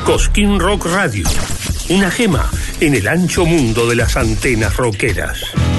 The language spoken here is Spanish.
Cosquín Rock Radio, una gema en el ancho mundo de las antenas rockeras.